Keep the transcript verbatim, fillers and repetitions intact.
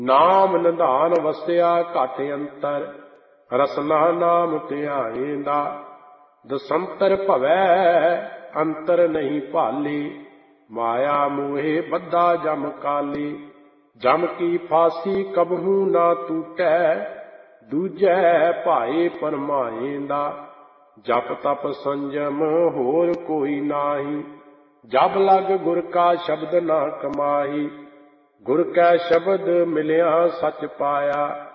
ਨਾਮ ਨਿਧਾਨ ਵਸਿਆ ਘਟ ਅੰਤਰ, ਰਸਨਾ ਨਾਮ ਧਿਆਏਂਦਾ। ਦਸੰਤਰ ਭਵੈ ਅੰਤਰ ਨਹੀਂ ਭਾਲੀ, ਮਾਇਆ ਮੋਹੇ ਬੱਧਾ ਜਮ ਕਾਲੀ। ਜਮ ਕੀ ਫਾਸੀ ਕਬਹੂ ਨਾ ਟੂਟੈ, ਦੂਜੈ ਭਾਏ ਪਰਮਾਏਂਦਾ। ਜਪ ਤਪ ਸੰਜਮ ਹੋਰ ਕੋਈ ਨਾਹੀ, ਜਬ ਲਗ ਗੁਰ ਕਾ ਸ਼ਬਦ ਨਾ ਕਮਾਹੀ। ਗੁਰ ਕੈ ਸ਼ਬਦ ਮਿਲਿਆ ਸਚ ਪਾਇਆ,